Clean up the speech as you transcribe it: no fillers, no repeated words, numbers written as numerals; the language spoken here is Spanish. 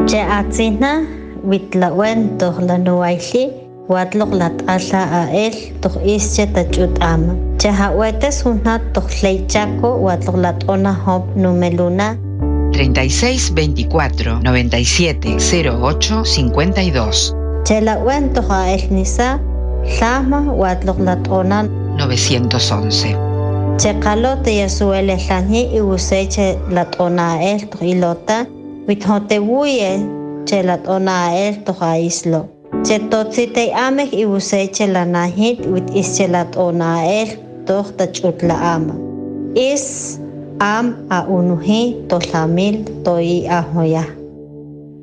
Che atzina witlawen toh la nuaili watlok lat ala a el toh ische tachut ama. Che hawetes hunat toh leichaco watlok lat ona hop numeluna 36 24 97 08 52. Che la wen toh a el nisa Lama watlok lat ona 911. Che kalote yasuele lani y useche lat ona el toh ilota withote wuye che lat ona el toh a islo. Che totsite amek y useche la nahit wit ische lat ona el toh tachut la ama. Is am a unuhi toh lamil toi ahoya.